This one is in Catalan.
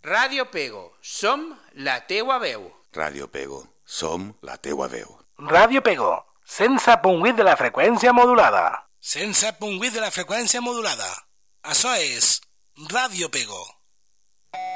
Ràdio Pego, som la teua veu. Ràdio Pego, som la teua veu. Ràdio Pego, 107.8 de la freqüència modulada. 107.8 de la freqüència modulada. Això és Ràdio Pego.